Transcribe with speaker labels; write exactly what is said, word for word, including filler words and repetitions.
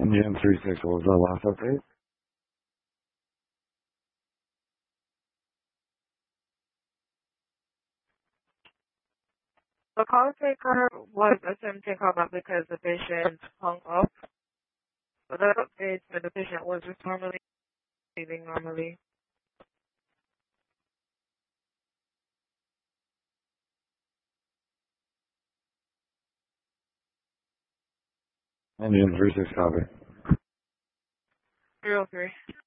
Speaker 1: Indian three six, what was that last update?
Speaker 2: The call taker was attempting callback because the patient hung up. But that update that the patient was just normally breathing normally.
Speaker 1: Indian three six, copy.
Speaker 2: three oh three.